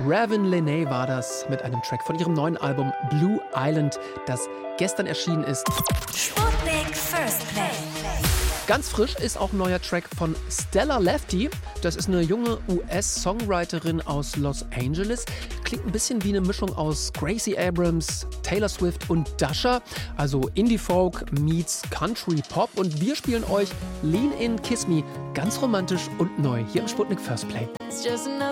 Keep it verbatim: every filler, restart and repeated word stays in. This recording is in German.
Raven Lenae war das mit einem Track von ihrem neuen Album Blue Island, das gestern erschienen ist. Sputnik First Play. Ganz frisch ist auch ein neuer Track von Stella Lefty. Das ist eine junge U S-Songwriterin aus Los Angeles. Klingt ein bisschen wie eine Mischung aus Gracie Abrams, Taylor Swift und Dasha. Also Indie-Folk meets Country-Pop. Und wir spielen euch Lean In, Kiss Me ganz romantisch und neu hier im Sputnik First Play. It's just another